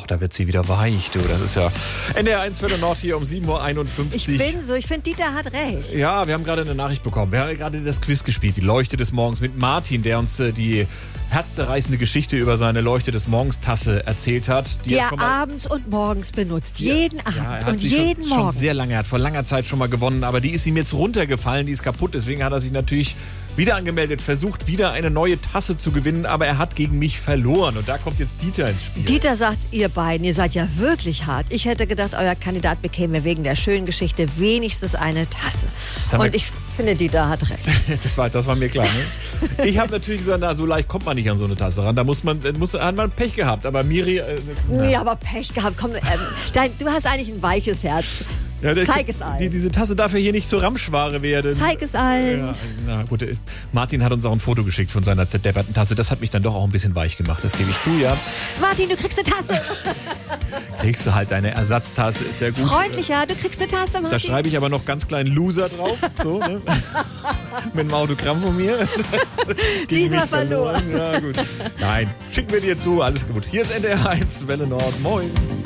da wird sie wieder weich, du. Das ist ja NDR 1 Viertel Nord hier um 7.51 Uhr. Ich finde, Dieter hat recht. Ja, wir haben gerade eine Nachricht bekommen. Wir haben gerade das Quiz gespielt, die Leuchte des Morgens mit Martin, der uns die herzzerreißende Geschichte über seine Leuchte des Morgens Tasse erzählt hat. Die er abends und morgens benutzt. Jeden Abend und jeden Morgen. Morgen. Schon sehr lange, er hat vor langer Zeit schon mal gewonnen, aber die ist ihm jetzt runtergefallen, die ist kaputt. Deswegen hat er sich natürlich wieder angemeldet, versucht wieder eine neue Tasse zu gewinnen, aber er hat gegen mich verloren. Und da kommt jetzt Dieter ins Spiel. Dieter sagt, ihr beiden, ihr seid ja wirklich hart. Ich hätte gedacht, euer Kandidat bekäme wegen der schönen Geschichte wenigstens eine Tasse. Und ich finde, Dieter hat recht. Das war mir klar, ne? Ich habe natürlich gesagt, na, so leicht kommt man nicht an so eine Tasse ran. Da hat man Pech gehabt. Aber Miri... Nee, aber Pech gehabt. Komm, du hast eigentlich ein weiches Herz. Ja, Zeig es allen. Diese Tasse darf ja hier nicht zur Ramschware werden. Zeig es allen. Ja, na gut, Martin hat uns auch ein Foto geschickt von seiner zerdepperten Tasse. Das hat mich dann doch auch ein bisschen weich gemacht, das gebe ich zu, ja. Martin, du kriegst eine Tasse. Kriegst du halt deine Ersatztasse, ist ja gut. Freundlicher, du kriegst eine Tasse, Martin. Da schreibe ich aber noch ganz kleinen Loser drauf, so, ne? Mit einem Autogramm von mir. Diesmal verloren. Ja, gut. Nein, schicken wir dir zu, alles gut. Hier ist NDR 1, Welle Nord, moin.